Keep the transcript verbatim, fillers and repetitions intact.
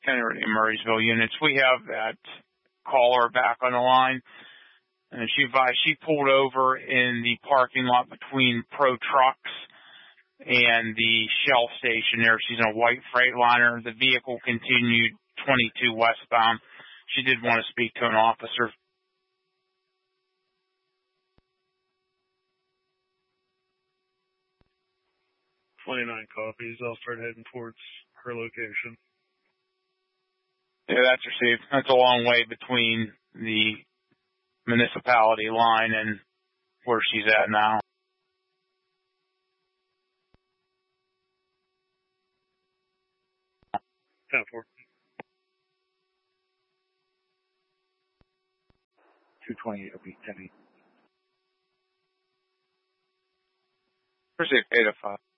Center of the Murraysville units. We have that caller back on the line. And she advised she pulled over in the parking lot between Pro Trucks and the Shell station there. She's in a white Freightliner. The vehicle continued twenty-two westbound. She did want to speak to an officer. twenty-nine copies. I'll start heading towards her location. Yeah, that's received. That's a long way between the municipality line and where she's at now. ten four. two twenty-eight will be ten eight. Received eight oh five.